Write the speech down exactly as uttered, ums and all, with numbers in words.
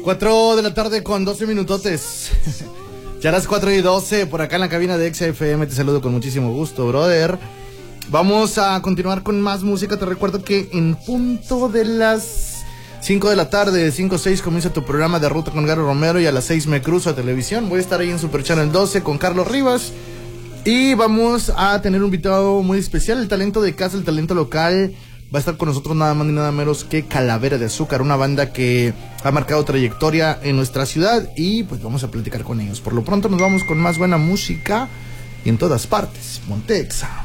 cuatro de la tarde con doce minutotes. Ya las cuatro y doce por acá en la cabina de Exa F M. Te saludo con muchísimo gusto, brother. Vamos a continuar con más música. Te recuerdo que en punto de las cinco de la tarde, cinco o seis, comienza tu programa de Ruta con Garo Romero, y a las seis me cruzo a televisión. Voy a estar ahí en Super Channel doce con Carlos Rivas. Y vamos a tener un invitado muy especial, el talento de casa, el talento local. Va a estar con nosotros nada más ni nada menos que Calavera de Azúcar, una banda que ha marcado trayectoria en nuestra ciudad, y pues vamos a platicar con ellos. Por lo pronto nos vamos con más buena música y en todas partes. Monte Exa.